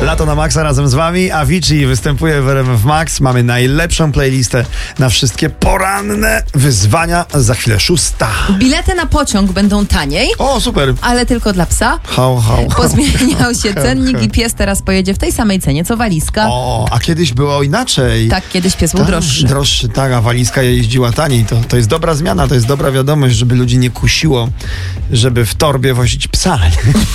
Lato na Maxa razem z wami. Avicii występuje w RMF Max. Mamy najlepszą playlistę na wszystkie poranne wyzwania. Za chwilę 6. Bilety na pociąg będą taniej, O, super. ale tylko dla psa. Hał. Pozmieniał się cennik i pies teraz pojedzie w tej samej cenie co walizka. O, a kiedyś było inaczej. Tak, kiedyś pies był droższy. Droższy, tak, a walizka jeździła taniej. To jest dobra zmiana, to jest dobra wiadomość, żeby ludzi nie kusiło, żeby w torbie wozić psa.